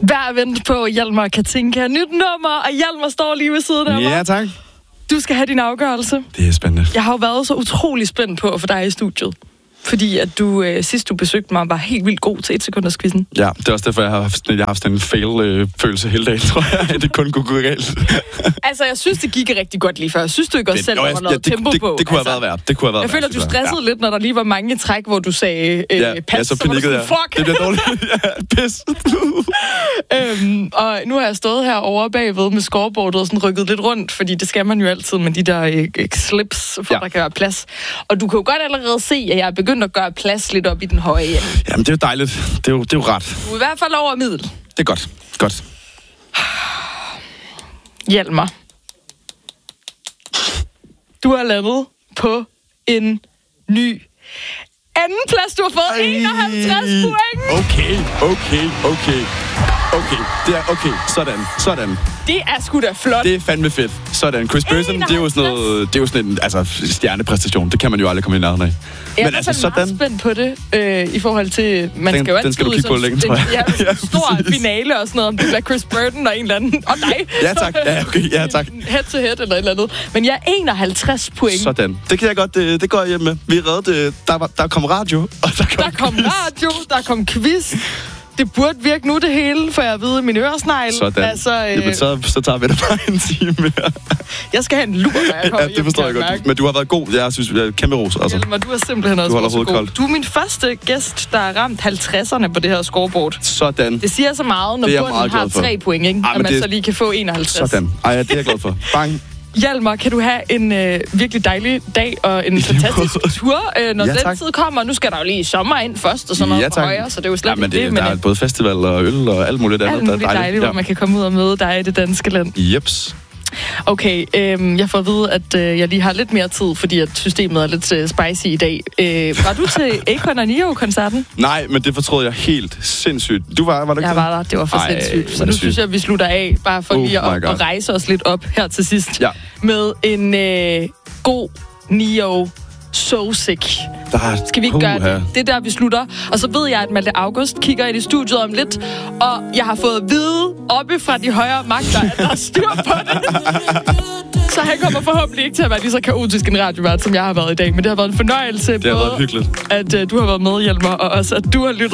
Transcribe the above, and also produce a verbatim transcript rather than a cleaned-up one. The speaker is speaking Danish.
Vær at vente på Hjalmar og Katinka. Nyt nummer, og Hjalmar står lige ved siden af mig. Ja, tak. Du skal have din afgørelse. Det er spændende. Jeg har jo været så utrolig spændt på at få dig i studiet. Fordi at du øh, sidst du besøgte mig, var helt vildt god til et sekunders quizzen. Ja, det er også derfor, jeg har haft, jeg har haft en fail-følelse hele dagen, tror jeg. At det kun kunne gå galt. Altså, jeg synes, det gik rigtig godt lige før. Synes du ikke også det, selv, jo, der var noget ja, det, tempo det, på? Det, det kunne altså, have været værd. Det kunne have været Jeg føler, at du stressede ja. lidt, når der lige var mange træk, hvor du sagde øh, ja, pas. Ja, så panikkede jeg. Fuck! Det bliver dårligt. Ja, pis. øhm, og nu har jeg stået herovre bagved med scoreboardet og sådan rykket lidt rundt, fordi det skal man jo altid med de der øh, slips, for ja. der kan være plads. Og du kan jo godt allerede se, at jeg er begyndt at gøre plads lidt op i den høje ende. Jamen, det er jo dejligt. Det er jo, det er jo ret. Du er i hvert fald over middel. Det er godt. Godt. Hjalmar. Du har landet på en ny anden plads. Du har fået Ej. enoghalvtreds point. Okay, okay, okay. Okay, det er okay. Sådan, sådan. Det er sgu da flot. Det er fandme fedt. Sådan, Chris Burton, det er jo sådan noget, det er jo sådan en altså, stjernepræstation. Det kan man jo aldrig komme i nærheden af. Jeg Men er altså, sådan meget spændt på det, øh, i forhold til... Man den, skal jo altid den skal du kigge på længe, tror jeg. En ja, stor finale og sådan noget, om det bliver Chris Burton og en eller anden. Og dig. Ja, tak. Ja, okay. Ja, tak. Head to head eller et eller andet. Men jeg er enoghalvtreds point. Sådan. Det kan jeg godt, det, det går jeg hjem med. Vi reddede, der, var, der kom radio, og der kom Der kom quiz. radio, der kom quiz. Det burde virke nu det hele, for jeg ved i min øresnegl. Sådan. Altså, øh... Jamen, så, så tager vi det bare en time mere. Jeg skal have en lur, når jeg kommer Ja, det forstår jeg godt. mærke. Men du har været god. Jeg synes, jeg er kæmpe ros. Altså. Hjalmar, du er simpelthen også du holder så hovedet god. koldt. Du er min første gæst, der har ramt halvtredserne på det her scoreboard. Sådan. Det siger så meget, når bunden har tre point, ikke? Ej, At man det... så lige kan få enoghalvtreds. Sådan. Ej, ja, det er jeg glad for. Bang. Hjalmar, kan du have en øh, virkelig dejlig dag og en fantastisk tur, øh, når ja, den tid kommer. Nu skal der jo lige sommer ind først og sådan noget ja, på højre, så det er jo slet ja, men ikke det. det. Men der men, er både festival og øl og alt muligt andet. Alt muligt der er dejligt, dejligt, ja. hvor man kan komme ud og møde dig i det danske land. Jeps. Okay, øh, jeg får at vide, at øh, jeg lige har lidt mere tid, fordi at systemet er lidt øh, spicy i dag. Øh, var du til Akon og Nio-koncerten? Nej, men det fortrød jeg helt sindssygt. Du var, var du ikke Jeg var der, det var for Ej, sindssygt. Så var nu det synes jeg, at vi slutter af, bare for Oh lige at, my God. at rejse os lidt op her til sidst. Ja. Med en øh, god Nio So Sick. Der er... Skal vi ikke gøre det? Det er der, vi slutter. Og så ved jeg, at Malte August kigger ind i studiet om lidt, og jeg har fået at vide oppe fra de højere magter, at der er styr på det. Så han kommer forhåbentlig ikke til at være lige så kaotisk en radiovært, som jeg har været i dag. Men det har været en fornøjelse, det har både været hyggeligt. at uh, du har været med, Hjalmar, og også at du har lyttet